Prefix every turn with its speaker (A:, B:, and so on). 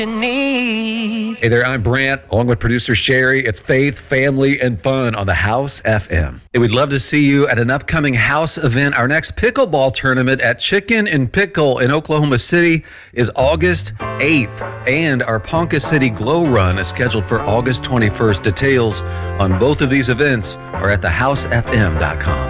A: Hey there, I'm Brant, along with producer Sherry. It's faith, family, and fun on the House FM. Hey, we'd love to see you at an upcoming House event. Our next pickleball tournament at Chicken and Pickle in Oklahoma City is August 8th, and our Ponca City Glow Run is scheduled for August 21st. Details on both of these events are at thehousefm.com.